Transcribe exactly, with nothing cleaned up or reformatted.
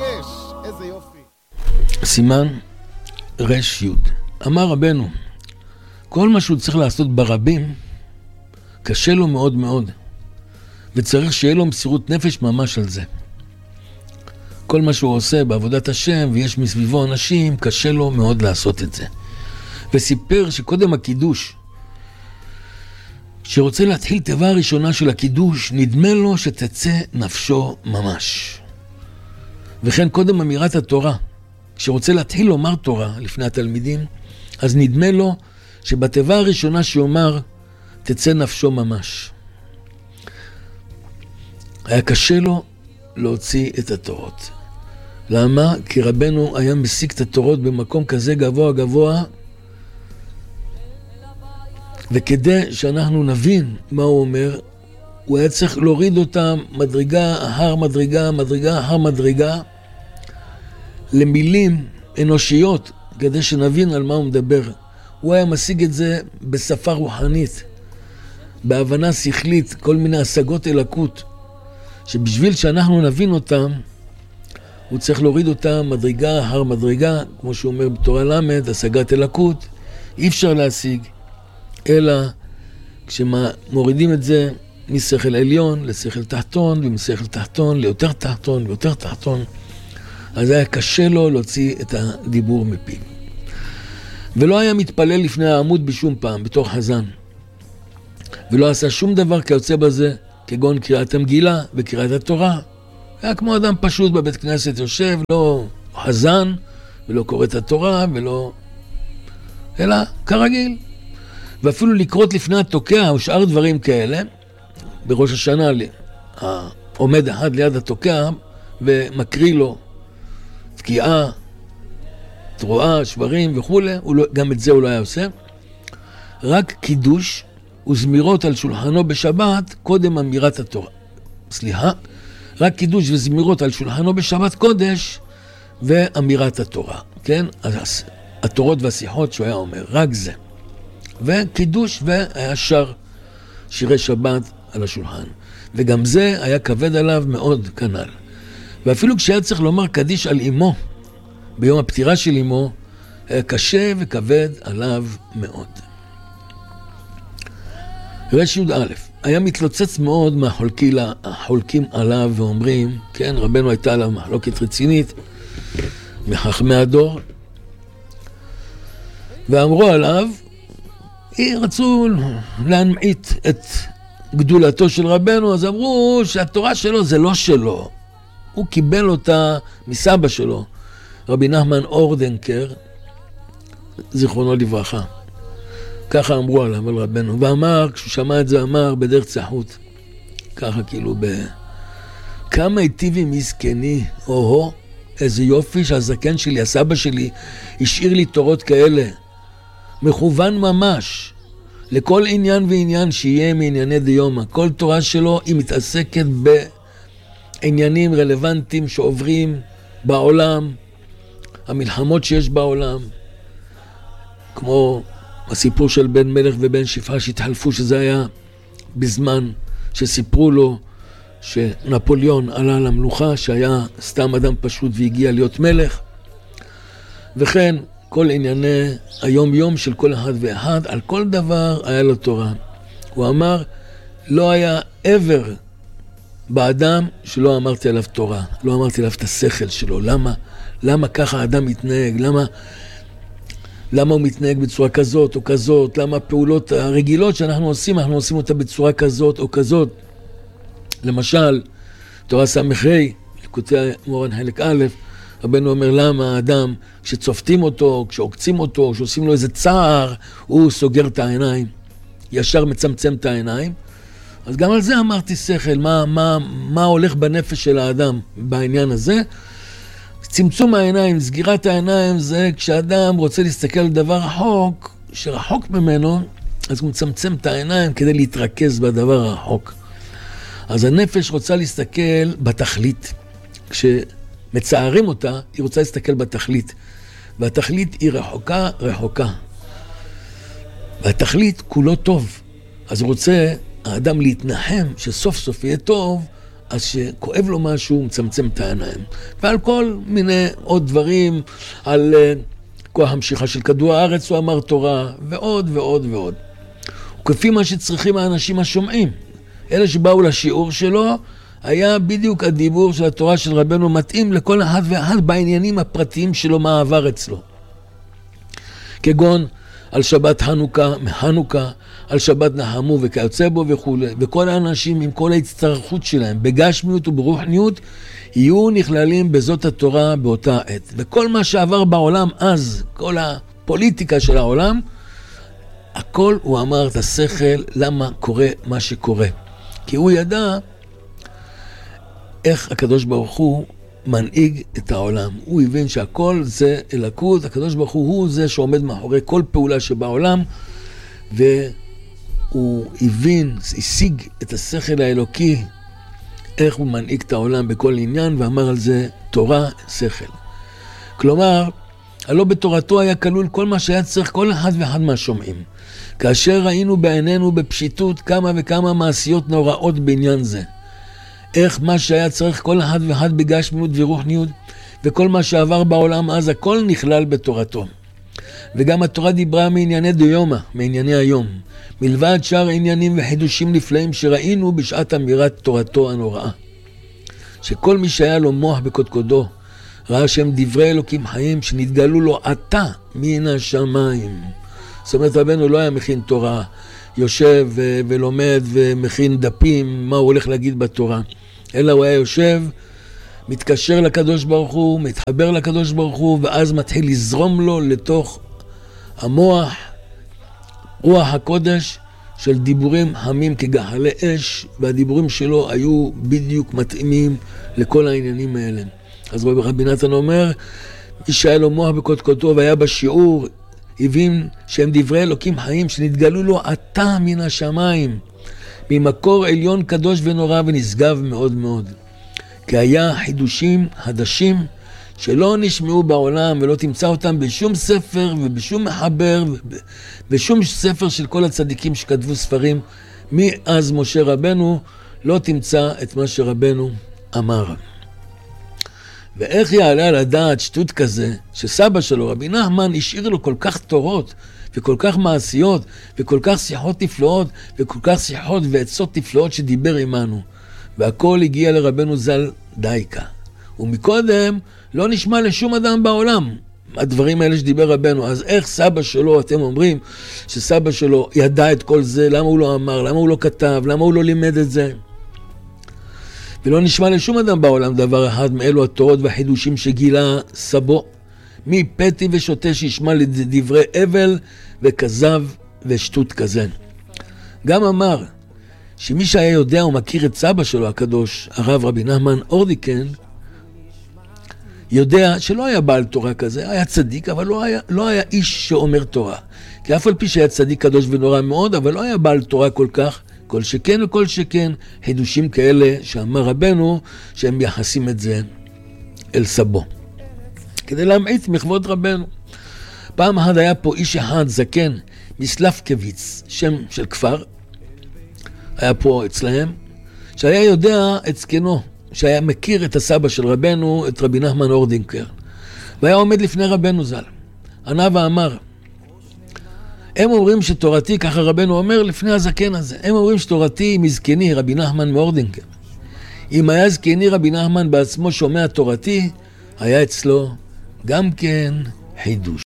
מרגש, איזה יופי. סימן רש יוד. אמר רבנו, כל מה שהוא צריך לעשות ברבים, קשה לו מאוד מאוד. וצריך שיהיה לו מסירות נפש ממש על זה. כל מה שהוא עושה בעבודת השם, ויש מסביבו אנשים, קשה לו מאוד לעשות את זה. וסיפר שקודם הקידוש, שרוצה להתחיל תיבה הראשונה של הקידוש, נדמה לו שתצא נפשו ממש. וכן קודם אמירת התורה, כשרוצה להתחיל לומר תורה לפני התלמידים, אז נדמה לו שבתיבה הראשונה שיאמר, תצא נפשו ממש. היה קשה לו להוציא את התורות. למה? כי רבנו היה מסיק את התורות במקום כזה גבוה גבוה, וכדי שאנחנו נבין מה הוא אומר, הוא היה צריך להוריד אותם מדרגה אחר מדרגה, מדרגה אחר מדרגה, למילים אנושיות, כדי שנבין על מה הוא מדבר. הוא היה משיג את זה בשפה רוחנית, בהבנה שכלית, כל מיני השגות אלוקות, שבשביל שאנחנו נבין אותם, הוא צריך להוריד אותם מדרגה אחר מדרגה, כמו שהוא אומר בתורה למד, השגת אלוקות, אי אפשר להשיג, אלא כשמורידים את זה משכל עליון לשכל תחתון, ומשכל תחתון ליותר תחתון ויותר תחתון, אז היה קשה לו להוציא את הדיבור מפי. ולא היה מתפלל לפני העמוד בשום פעם, בתור חזן. ולא עשה שום דבר כיוצא בזה, כגון קריאת המגילה וקריאת התורה. היה כמו אדם פשוט בבית כנסת יושב, לא חזן, ולא קורא את התורה, ולא... אלא כרגיל. ואפילו לקרות לפני התוקע, או שאר דברים כאלה, בראש השנה עומד אחד ליד התוקע, ומקריא לו תקיעה, תרועה, שברים וכו', גם את זה הוא לא היה עושה. רק קידוש וזמירות על שולחנו בשבת קודם אמירת התורה. סליחה, רק קידוש וזמירות על שולחנו בשבת קודש ואמירת התורה. כן? אז התורות והשיחות שהוא היה אומר, רק זה. וקידוש והיה שר שירי שבת על השולחן. וגם זה היה כבד עליו מאוד כנל. ואפילו כשהיה צריך לומר קדיש על אמו, ביום הפטירה של אמו, היה קשה וכבד עליו מאוד. רש י' א', היה מתלוצץ מאוד מהחולקים עליו ואומרים, כן, רבנו הייתה עליו מחלוקת רצינית, מחכמי הדור, ואמרו עליו, רצו להנמעיט את גדולתו של רבנו, אז אמרו שהתורה שלו זה לא שלו, הוא קיבל אותה מסבא שלו, רבי נחמן אורדנקר, זיכרונו לברכה. ככה אמרו עליו על רבנו, ואמר, כשהוא שמע את זה, אמר בדרך צחות, ככה כאילו ב... כמה היטיבי מסכני, או-הו, איזה יופי שהזקן שלי, הסבא שלי, השאיר לי תורות כאלה, מכוון ממש, לכל עניין ועניין שיהיה מענייני דיומא. כל תורה שלו היא מתעסקת בעניינים רלוונטיים שעוברים בעולם, המלחמות שיש בעולם, כמו הסיפור של בן מלך ובן שפחה שהתחלפו, שזה היה בזמן שסיפרו לו שנפוליאון עלה למלוכה, שהיה סתם אדם פשוט והגיע להיות מלך, וכן כל ענייני היום יום של כל אחד ואחד, על כל דבר היה לו תורה. הוא אמר, לא היה עבר באדם שלא אמרתי עליו תורה, לא אמרתי עליו את השכל שלו. למה? למה ככה האדם מתנהג? למה, למה הוא מתנהג בצורה כזאת או כזאת? למה הפעולות הרגילות שאנחנו עושים, אנחנו עושים אותה בצורה כזאת או כזאת? למשל, תורה סמכי, לקוטי מורן חלק א', רבנו אומר, למה האדם, כשצופתים אותו, כשעוקצים אותו, כשעושים לו איזה צער, הוא סוגר את העיניים, ישר מצמצם את העיניים. אז גם על זה אמרתי שכל, מה, מה, מה הולך בנפש של האדם בעניין הזה. צמצום העיניים, סגירת העיניים, זה כשאדם רוצה להסתכל על דבר רחוק, שרחוק ממנו, אז הוא מצמצם את העיניים כדי להתרכז בדבר הרחוק. אז הנפש רוצה להסתכל בתכלית. כשמצערים אותה, היא רוצה להסתכל בתכלית. והתכלית היא רחוקה, רחוקה. והתכלית כולו טוב. אז הוא רוצה האדם להתנחם, שסוף סוף יהיה טוב, אז שכואב לו משהו, הוא מצמצם את העיניים. ועל כל מיני עוד דברים, על uh, כוח המשיכה של כדור הארץ, הוא אמר תורה, ועוד ועוד ועוד. וכפי מה שצריכים האנשים השומעים. אלה שבאו לשיעור שלו, היה בדיוק הדיבור של התורה של רבנו מתאים לכל אחד ואחד בעניינים הפרטיים שלו, מה עבר אצלו. כגון על שבת חנוכה, מחנוכה, על שבת נחמו וכיוצא בו וכו'. וכל האנשים עם כל ההצטרכות שלהם, בגשמיות וברוחניות, יהיו נכללים בזאת התורה באותה עת. וכל מה שעבר בעולם אז, כל הפוליטיקה של העולם, הכל הוא אמר את השכל, למה קורה מה שקורה. כי הוא ידע איך הקדוש ברוך הוא מנהיג את העולם. הוא הבין שהכל זה אלוקות, הקדוש ברוך הוא הוא זה שעומד מאחורי כל פעולה שבעולם, והוא הבין, השיג את השכל האלוקי, איך הוא מנהיג את העולם בכל עניין, ואמר על זה תורה, שכל. כלומר, הלא בתורתו היה כלול כל מה שהיה צריך כל אחד ואחד מהשומעים. כאשר ראינו בעינינו בפשיטות כמה וכמה מעשיות נוראות בעניין זה. איך מה שהיה צריך כל אחד ואחד בגשמיות ורוחניות, וכל מה שעבר בעולם אז הכל נכלל בתורתו. וגם התורה דיברה מענייני דיומא, מענייני היום, מלבד שאר עניינים וחידושים נפלאים שראינו בשעת אמירת תורתו הנוראה. שכל מי שהיה לו מוח בקודקודו, ראה שהם דברי אלוקים חיים שנתגלו לו עתה מן השמיים. זאת אומרת, רבנו לא היה מכין תורה, יושב ו- ולומד ומכין דפים, מה הוא הולך להגיד בתורה. אלא הוא היה יושב, מתקשר לקדוש ברוך הוא, מתחבר לקדוש ברוך הוא, ואז מתחיל לזרום לו לתוך המוח, רוח הקודש של דיבורים חמים כגחלי אש, והדיבורים שלו היו בדיוק מתאימים לכל העניינים האלה. אז רבי נתן אומר, מי שהיה לו מוח בקודקודו והיה בשיעור, הבין שהם דברי אלוקים חיים שנתגלו לו עתה מן השמיים, ממקור עליון קדוש ונורא ונשגב מאוד מאוד. כי היה חידושים חדשים שלא נשמעו בעולם ולא תמצא אותם בשום ספר ובשום מחבר ובשום ספר של כל הצדיקים שכתבו ספרים. מאז משה רבנו לא תמצא את מה שרבנו אמר. ואיך יעלה על הדעת שטות כזה, שסבא שלו, רבי נחמן, השאיר לו כל כך תורות, וכל כך מעשיות, וכל כך שיחות נפלאות, וכל כך שיחות ועצות נפלאות שדיבר עמנו. והכל הגיע לרבנו ז"ל דייקה. ומקודם לא נשמע לשום אדם בעולם הדברים האלה שדיבר רבנו. אז איך סבא שלו, אתם אומרים, שסבא שלו ידע את כל זה, למה הוא לא אמר, למה הוא לא כתב, למה הוא לא לימד את זה? ולא נשמע לשום אדם בעולם דבר אחד מאלו התורות והחידושים שגילה סבו, מי פתי ושוטה שישמע לדברי אבל וכזב ושטות כזה. גם אמר שמי שהיה יודע ומכיר את סבא שלו הקדוש, הרב רבי נחמן אורדיקן, יודע שלא היה בעל תורה כזה, היה צדיק, אבל לא היה, לא היה איש שאומר תורה. כי אף על פי שהיה צדיק קדוש ונורא מאוד, אבל לא היה בעל תורה כל כך, כל שכן וכל שכן, חידושים כאלה שאמר רבנו, שהם מייחסים את זה אל סבו. כדי להמעיט מכבוד רבנו. פעם אחת היה פה איש אחד זקן, מסלפקוויץ, שם של כפר, היה פה אצלהם, שהיה יודע את זקנו, שהיה מכיר את הסבא של רבנו, את רבי נחמן אורדינקר, והיה עומד לפני רבנו ז"ל. ענה ואמר, הם אומרים שתורתי, ככה רבנו אומר לפני הזקן הזה, הם אומרים שתורתי מזקני רבי נחמן מאורדינקר. אם היה זקני רבי נחמן בעצמו שומע תורתי, היה אצלו גם כן חידוש.